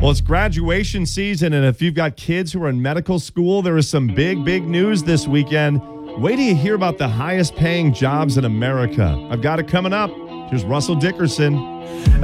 Well, it's graduation season, and if you've got kids who are in medical school, there is some big news this weekend. Wait till you hear about the highest paying jobs in America. I've got it coming up. Here's Russell Dickerson.